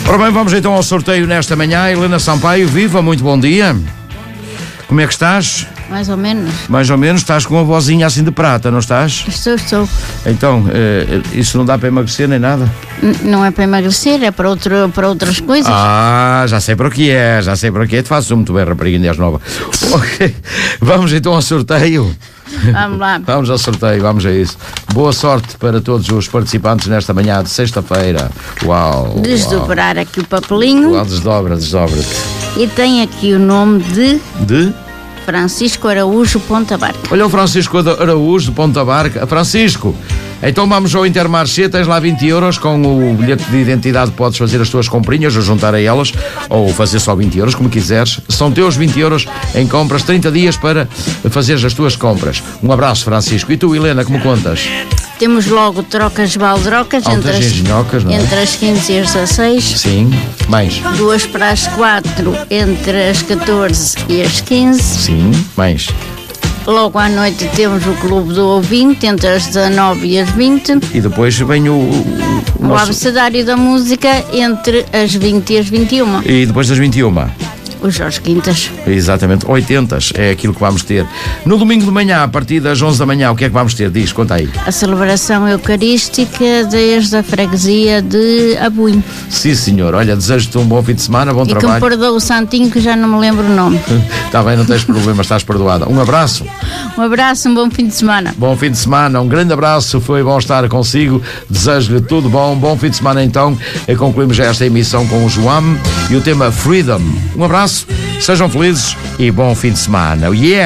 Ora bem, vamos então ao sorteio nesta manhã. Helena Sampaio, viva, muito bom dia. Como é que estás? Mais ou menos. Mais ou menos, estás com uma vozinha assim de prata, não estás? Estou. Então, isso não dá para emagrecer nem nada? Não é para emagrecer, é para outras coisas. Ah, já sei para o que é, Te faço muito bem, rapariga nova. Ok, vamos então ao sorteio. Vamos lá. Vamos ao sorteio, vamos a isso. Boa sorte para todos os participantes nesta manhã de sexta-feira. Uau! Desdobrar aqui o papelinho. Uau, desdobra-te. E tem aqui o nome de Francisco Araújo Ponta Barca. Olha o Francisco Araújo de Ponta Barca. Francisco, então vamos ao Intermarché, tens lá 20 euros, com o bilhete de identidade podes fazer as tuas comprinhas, ou juntar a elas, ou fazer só 20 euros, como quiseres. São teus 20 euros em compras, 30 dias para fazeres as tuas compras. Um abraço, Francisco. E tu, Helena, como contas? Temos logo trocas baldrocas entre as 15 e as 16. Sim, mais. 2 para as 4 entre as 14 e as 15. Sim, mais. Logo à noite temos o Clube do Ouvinte entre as 19 e as 20. E depois vem o abecedário da música entre as 20 e as 21. E depois das 21. Os Jorge Quintas. Exatamente, 80 é aquilo que vamos ter. No domingo de manhã, a partir das 11 da manhã, o que é que vamos ter? Diz, conta aí. A celebração eucarística desde a freguesia de Abuim. Sim, senhor. Olha, desejo-te um bom fim de semana, bom trabalho. E que me perdoa o santinho, que já não me lembro o nome. Está bem, não tens problema, estás perdoada. Um abraço. Um abraço, um bom fim de semana. Bom fim de semana, um grande abraço, foi bom estar consigo. Desejo-lhe tudo bom fim de semana então. E concluímos já esta emissão com o João e o tema Freedom. Um abraço. Sejam felizes e bom fim de semana. Yeah!